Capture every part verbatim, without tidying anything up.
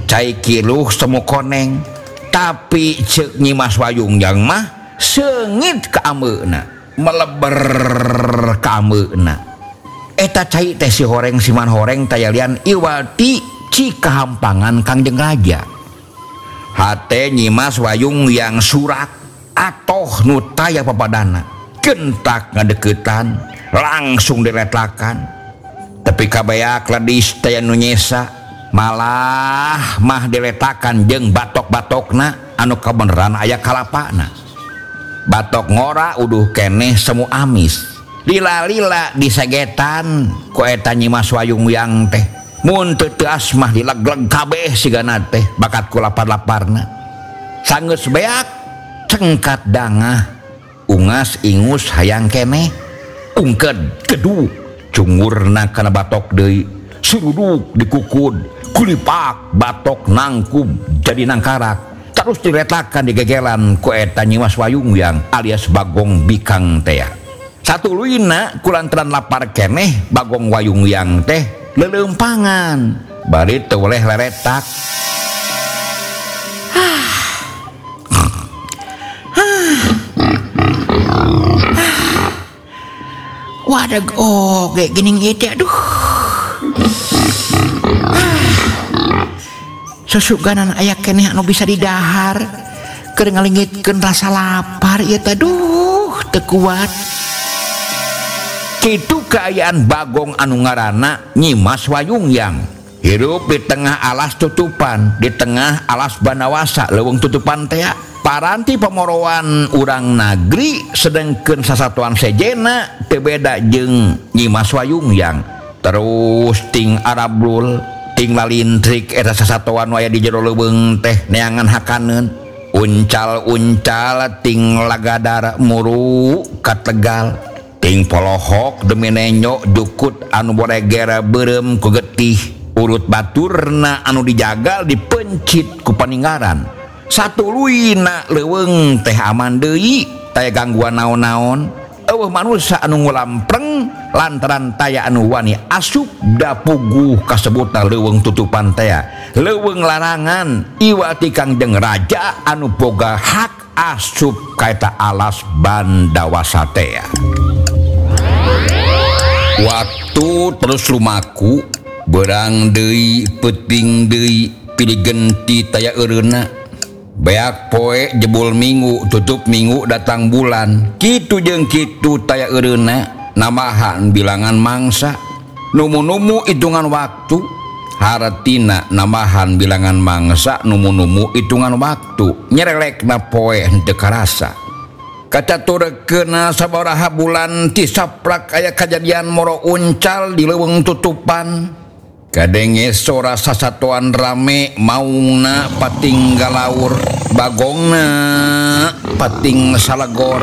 cai kiluh semu koneng tapi cek Nyimas Wayungjang mah seungit ka ameuna meleber ka ameuna eta cai teh si horeng siman horeng tayalian iwati ci kahampangan Kangjeng Raja hate Nyimas Wayungjang surak atoh nu taya papadana gentak ngadeukeutan langsung diretakan tapi kabayak ladis taya nu nyesa malah mah diletakan jeung batok-batokna anu kabeneran aya kalapana batok ngora uduh keneh semu amis lila-lila disegetan ku eta Nyimas Wayungjang teh mun teu teas mah dilegleg kabeh sigana teh bakat ku lapar-laparna sanggeus beak cengkat dangah ungas ingus hayang keneh ungked kedu cungurna kana batok deui suruduk dikukud kulipak batok nangkum jadi nangkarak terus diretakan digegelan ku eta Nyimas Wayungjang alias Bagong Bikang teh satu luina kulantaran lapar keneh Bagong Wayungjang teh leleumpangan bari teu oleh leretak wadah oh kayak gini gitu aduh susuganan aya keneh anu bisa didahar keur ngalingitkeun rasa lapar ieu teh duh teu kuat kitu kaayaan Bagong anu ngaranna Nyimas Wayungjang hirup di tengah alas tutupan di tengah alas bandawasa leuweung tutupan teh paranti pamorowan urang nagri sedengkeun sasatuan sejena teu beda jeung Nyimas Wayungjang terus ting arablul ting lalintrik eta sasatuan waya di jero leuweung teh neangan hakaneun uncal-uncal ting lagadar muru ka Tegal ting polohok demi nenyo jukut anu boreger beureum ku getih urut baturna anu dijagal dipencit ku paninggaran satuluina leuweung teh aman deui taya gangguan naon-naon eueuh manusia anu ngulampreng lantaran taya anu wani asup da puguh kasebutna leuweung tutupan teh leuweung larangan iwati Kangjeng Raja anu boga hak asup ka eta alas bandawasa teh waktu terus lumaku berang deui peuting deui pilih genti taya eureuna beak poe jebul minggu tutup minggu datang bulan kitu jeung kitu taya eureuna namahan bilangan mangsa numu-numu hitungan waktu haratina namahan bilangan mangsa numu-numu hitungan waktu nyerelekna poe henteu karasa kacaturekeuna sabaraha bulan ti saprak aya kajadian moro uncal di leuweung tutupan kadenge sora sasatuan rame maungna pating galaur bagongna pating salagor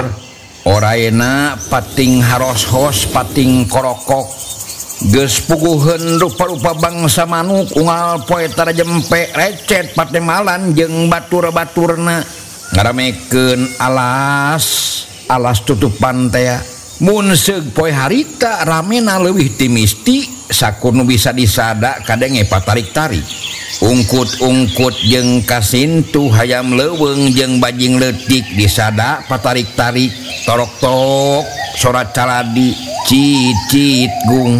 oraena pating haros-hos pating korokok geus puguheun rupa-rupa bangsa manuk unggal poe tara jempe recet patemalan jeung batur-baturna ngaramekeun alas alas tutupan teh mun seug poe harita ramena leuwih ti misti sakur nu bisa disada kadenge patarik-tarik ungkut-ungkut jeung kasintu hayam leuweung jeung bajing leutik disada patarik-tarik torok-torok sorat caladi cicit gung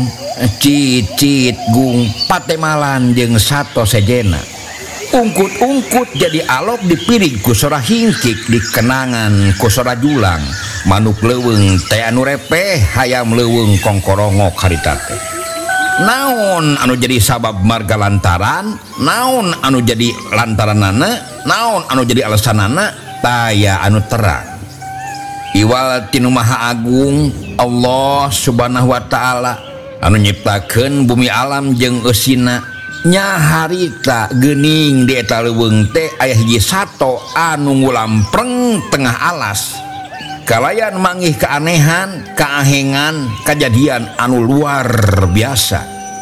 cicit gung patemalan jeung sato sejena ungkut-ungkut jadi alop dipiring ku sora hingkik dikenangan ku sora julang manuk leuweung teh anu repeh hayam leuweung kongkorongok harita teh naon anu jadi sabab marga lantaran naon anu jadi lantaranana naon anu jadi alasanana taya anu terang iwal tinu maha agung Allah subhanahu wa ta'ala anu nyiptakeun bumi alam jeung eusina nya harita geuning di eta leuweung teh aya hiji sato anu ngulampreng tengah alas kalayan manggih keanehan keahengan kejadian anu luar biasa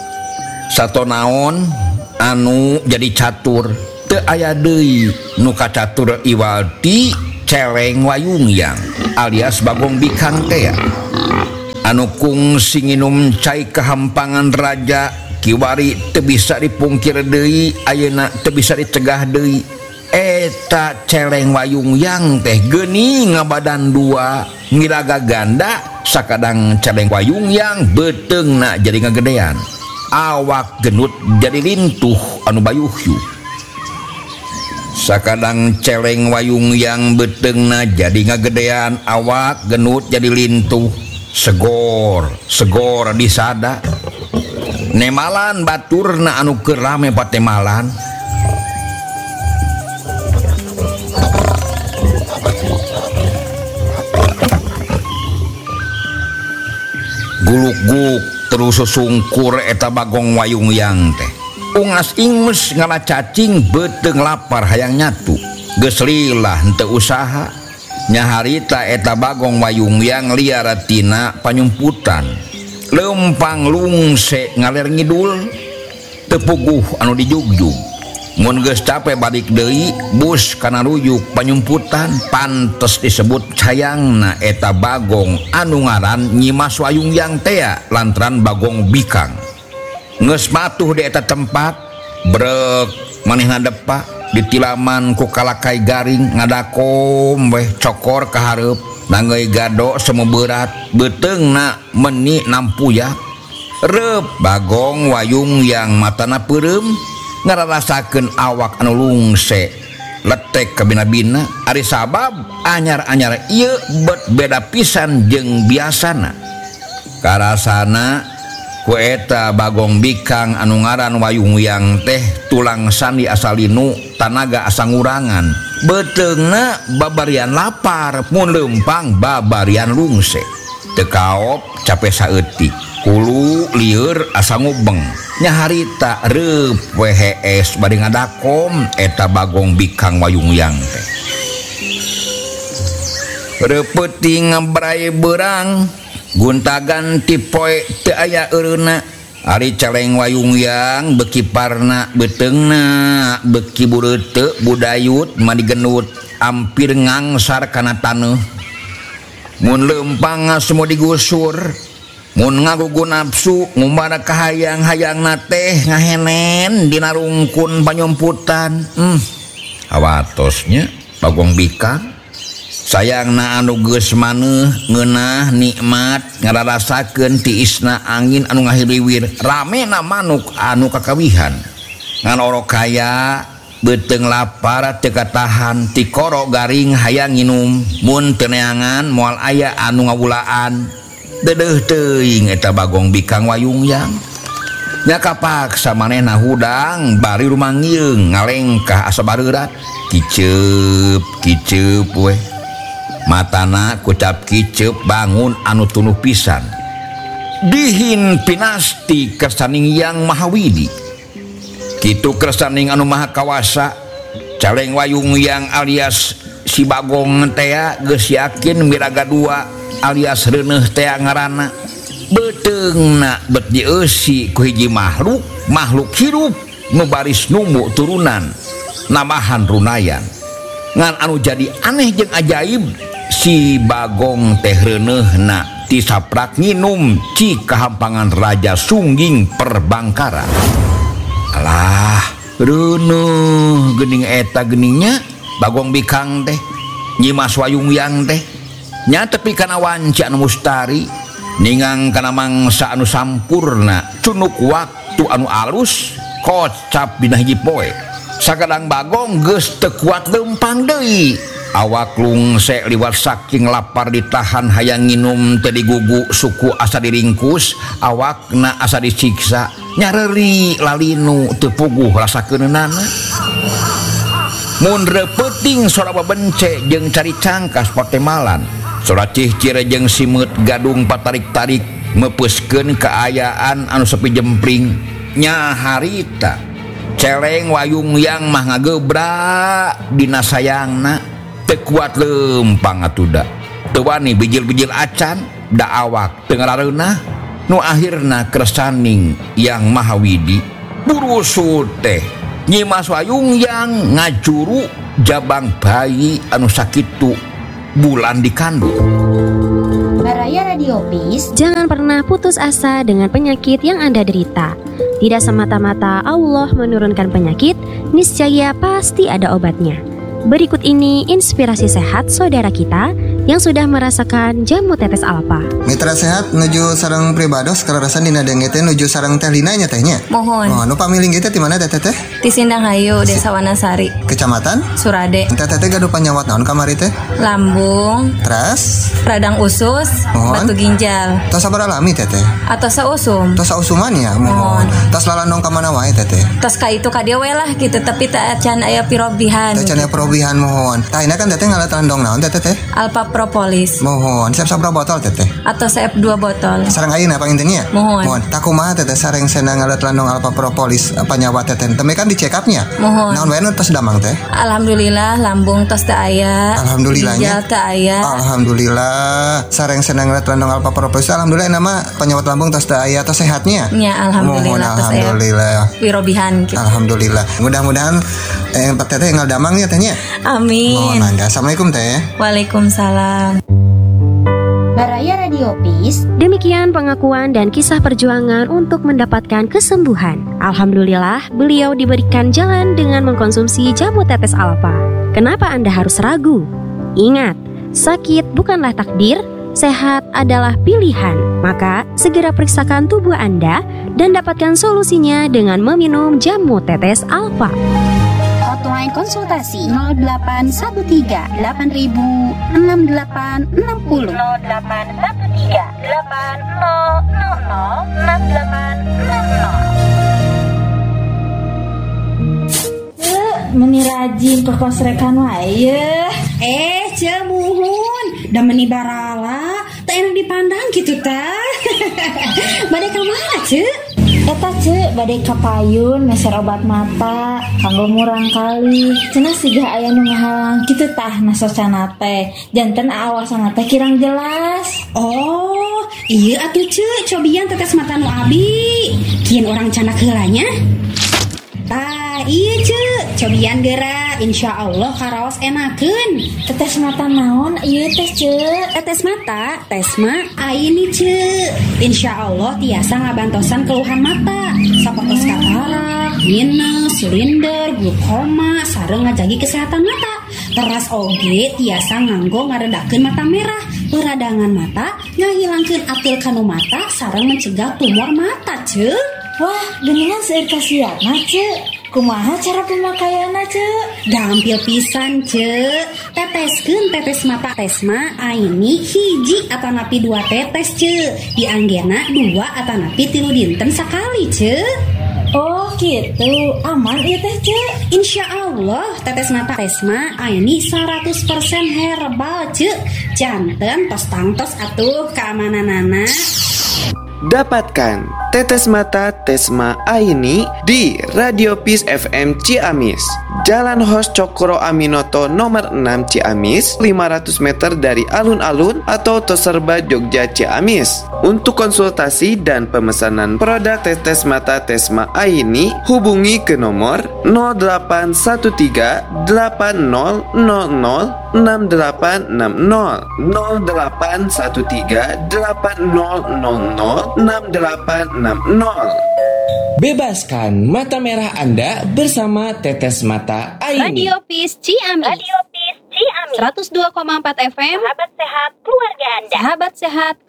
sato naon anu jadi catur teu aya deui nu kacatur iwalti celeng Wayungjang alias Bagong Bikang teh anu kungsi nginum cai kehampangan raja kiwari teu bisa dipungkir deui, ayeuna teu bisa dicegah deui. Eta celeng wayung yang teh geuning ngabadan dua, ngiraga ganda. Sakadang celeng wayung yang beteungna jadi ngagedean, awak genut jadi lintuh anu bayuhyu. Sakadang celeng wayung yang beteungna jadi ngagedean, awak genut jadi lintuh. Segor segor disada nemalan baturna anu keur rame patemalan. Guluk-guluk terus sungkur eta bagong wayung yang teh. Ungas ingmes ngala cacing beteung lapar hayang nyatu. Geus lilah henteu usaha. Nyaharita eta bagong wayung yang liar tina panyumputan. Lempang lungse ngaler ngidul. Teu puguh anu dijugjug. Mun geus capek balik deui bus kana ruyuk panyumputan, pantes disebut sayangna eta bagong anu ngaran Nyimas Wayung yang tea lantaran bagong bikang. Geus matuh di eta tempat brek manehna depa ditilaman ku kalakai garing ngadakom weh cokor ka hareup nangeuy gado semeberat beteungna meni nampuyak. Reup bagong wayung yang matana peureum ngararasakeun awak anu lungse letek ka bina-bina, ari sabab anyar-anyar ieu bet beda pisan jeung biasana. Karasana ku eta bagong bikang anu ngaran wayung yang teh tulang sandi asalinu tanaga asa ngurangan, beteungna babarian lapar mun leumpang babarian lungse. Teu kaop capek saeutik, hulu lieur asa ngubeng. Nyaharita reup we hees bade ngadakom eta bagong bikang wayung yang teh. Repeuting ngabrai beurang gunta-ganti poe teu aya eureuna. Ari celeng wayung yang beki parna beteungna beki bureuteu budayut madigenut ampir ngangsar kana taneuh. Mun leumpang semua digusur, mun ngagugu nafsu ngumbara kahayang-hayangna teh ngahenen dina rungkun panyumputan. Hmm, awatosnya bagong bikang sayangna anu geus maneuh ngeunah nikmat ngararasakeun tiisna angin anu ngahiliwir, ramena manuk anu kakawihan ngan oro kaya beteung lapar teu katahan ti koro garing hayang nginum, mun teu neangan moal aya anu ngawulaan. Dedeuh teuing eta bagong bikang wayung yang nya kapaksa manehna hudang bari rumangieung ngalengkah asa bareurat kiceup kiceup we. Matana kucap kiceup bangun anu tunuh pisan. Dihin pinasti kersaning yang mahawidi kitu kersaning anu maha kawasa. Caleng wayung yang alias si bagong tea geus yakin miraga dua alias reuneuh tea ngaranna. Beteungna bet dieusi ku hiji makhluk makhluk hirup nu baris numbu turunan namahan runayan. Ngan anu jadi aneh jeung ajaib si bagong teh reuneuhna tisaprak nginum ci kahampangan Raja Sungging Perbangkara. Alah reuneuh geuning eta geuningnya bagong bikang teh Nyimas Wayung yang teh nya tepi kana wanci anu mustari ningang kana mangsa anu sampurna cunuk waktu anu alus kocap dina hiji poe. Sakadang bagong geus teu kuat leumpang deui, awak lungse liwat saking lapar ditahan hayang nginum teu digugu suku asa diringkus, awakna asa disiksa nyareuri lalinu teu puguh rasakeunana. Mun repeuting sora babence jeung cari cangkas patemalan, sora cihcir jeung simeut gadung patarik-tarik mepeuskeun kaayaan anu sepi jempling. Nya harita celeng wayung yang mah ngagebrak dina sayangna teu kuat leumpang atuda, teu wani bijil-bijil acan da awak teu ngarareunah. Nu akhirna kersaning yang mahawidi burusu teh Nyimas Wayung yang ngajuru jabang bayi anu sakitu bulan dikandung. Baraya Radio Peace, jangan pernah putus asa dengan penyakit yang Anda derita. Tidak semata-mata Allah menurunkan penyakit, niscaya pasti ada obatnya. Berikut ini inspirasi sehat saudara kita yang sudah merasakan jamu tetes alfa. Mitra sehat nuju sareng pribados kararasan dina denge teh nuju sareng teh linanya tehnya. Mohon. Oh, nu pamiling kita di mana teh teh? Di Sindanghayu, Desa Wanasari, Kecamatan Surade. Teh teh gaduh panyawat naon kamari teh? Lambung, Teras, radang usus, Mohon. batu ginjal, tos sabar alami teh teh. atau sausum. Tos sausuman ya, mohon. Tos lalandong ka mana wae teh teh. Tos ka itu ka dia we lah gitu, tapi tak can aya pirobihan. Teh cenah probihan mohon. Tah ini kan teh teh ngalat landong naon teh teh? Alpha Propolis Mohon. Siap sabra botol teh teh. atau C F dua botol. Sareng ayeuna pangintennya? Mohon. Mohon. Tak kumaha teh teh sareng senang ngalat landong alfa propolis apa nyawa teh teh. Teme kan di check up-nya. Mohon. Naon wae nu tos damang teh? Alhamdulillah lambung tos teu aya. Alhamdulillahnya. Ginjal teu aya. Alhamdulillah sareng senang ngeliat landong alfa propolis. Alhamdulillah nama penyawat lambung tos teu aya tos sehatnya. Nya alhamdulillah Mohon, tos aya alhamdulillah. pirobihan gitu. Alhamdulillah. Mudah-mudahan eh teh teh ngal damang ya tehnya. Amin. Mohon mangga. Assalamualaikum teh. Waalaikumsalam. Baraya Radio Peace. Demikian pengakuan dan kisah perjuangan untuk mendapatkan kesembuhan. Alhamdulillah, beliau diberikan jalan dengan mengkonsumsi jamu tetes alfa. Kenapa Anda harus ragu? Ingat, sakit bukanlah takdir, sehat adalah pilihan. Maka, segera periksakan tubuh Anda dan dapatkan solusinya dengan meminum jamu tetes alfa. Hotline konsultasi nol delapan satu tiga delapan ribu enam delapan enam nol nol delapan satu tiga delapan nol nol nol enam delapan enam nol. Meni rajin ke kosrekan wae. Eh, cemuhun, da meni barala, tak enak dipandang gitu ta. Bade ka mana, Ce? Eta ce badai kapayun meser obat mata kanggo murang kali cenah siga aya nu ngahalang kitu tah nasocana teh janten aawasana teh kirang jelas. Oh, iya atuh Ce, cobian tetes mata nu abi. Kieu orang canak heulanya. Tah, iya Ce, cobian geura, insyaallah karaos enakeun. Tetes mata naon ieu teh ce? Tetes mata, tes mah aini Ce. Insyaallah tiasa ngabantosan keluhan mata, sapertos katarak, minus, silinder, glukoma, sareng ngajagi kesehatan mata. Teras oge tiasa nganggo ngaredakeun mata merah, peradangan mata, ngahilangkeun atil kanu mata, sareng mencegah tumor mata Ce. Wah, geningan seueur kasiatna ce. Kumaha cara pemakaianna ce? Gampil pisan Ce. Teteskeun tetes mata tesma aini hiji atanapi dua tetes Ce. Dianggena dua atanapi tilu dinten sakali Ce. Oh gitu, aman ieu teh ce. Insyaallah tetes mata tesma aini seratus persen herbal Ce. Janten tos tangtos atuh keamananana. Dapatkan tetes mata Tesma Aini di Radio Peace F M Ciamis, Jalan Hos Cokro Aminoto nomor enam Ciamis, lima ratus meter dari alun-alun atau Toserba Jogja Ciamis. Untuk konsultasi dan pemesanan produk tetes mata Tesma Aini, hubungi ke nomor nol delapan satu tiga delapan nol nol nol enam delapan enam nol nol delapan satu tiga delapan nol nol nol enam delapan enam nol. Bebaskan mata merah Anda bersama Tetes Mata Aini. Radio Peace Ciamis. Radio Peace Ciamis. seratus dua koma empat F M. Sahabat sehat keluarga Anda. Sahabat sehat